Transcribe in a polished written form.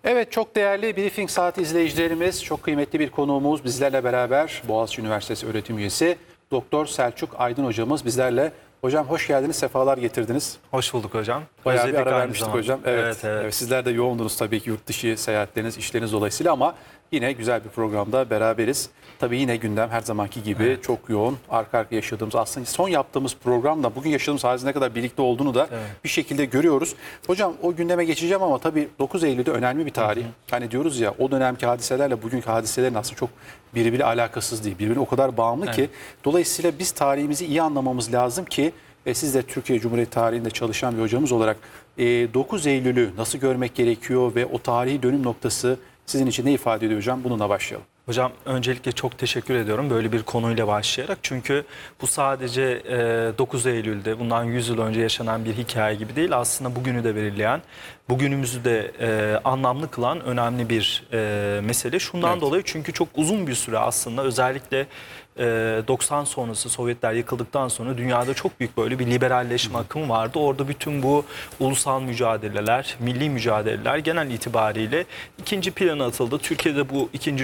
Evet, çok değerli Briefing Saati izleyicilerimiz, çok kıymetli bir konuğumuz bizlerle beraber Boğaziçi Üniversitesi öğretim üyesi Doktor Selçuk Aydın hocamız bizlerle. Hocam hoş geldiniz, sefalar getirdiniz. Hoş bulduk hocam. Bayağı bir Özledik ara aynı vermiştik zamanda. hocam. Evet, Evet, evet. evet. Sizler de yoğundunuz tabii ki yurt dışı seyahatleriniz, işleriniz dolayısıyla ama yine güzel bir programda beraberiz. Tabii yine gündem her zamanki gibi çok yoğun. Arka arkaya yaşadığımız, aslında son yaptığımız programda bugün yaşadığımız halde ne kadar birlikte olduğunu da bir şekilde görüyoruz. Hocam o gündeme geçeceğim ama tabii 9 Eylül'de önemli bir tarih. Hani diyoruz ya, o dönemki hadiselerle bugünkü hadiselerin aslında çok birbiriyle alakasız değil. Birbirine o kadar bağımlı ki. Dolayısıyla biz tarihimizi iyi anlamamız lazım ki siz de Türkiye Cumhuriyeti tarihinde çalışan bir hocamız olarak 9 Eylül'ü nasıl görmek gerekiyor ve o tarihi dönüm noktası sizin için ne ifade ediyor hocam? Bununla başlayalım. Hocam öncelikle çok teşekkür ediyorum böyle bir konuyla başlayarak. Çünkü bu sadece 9 Eylül'de bundan 100 yıl önce yaşanan bir hikaye gibi değil. Aslında bugünü de belirleyen, bugünümüzü de anlamlı kılan önemli bir mesele. Şundan dolayı çünkü çok uzun bir süre aslında özellikle 90 sonrası Sovyetler yıkıldıktan sonra dünyada çok büyük böyle bir liberalleşme akımı vardı. Orada bütün bu ulusal mücadeleler, milli mücadeleler genel itibariyle ikinci plana atıldı. Türkiye'de bu ikinci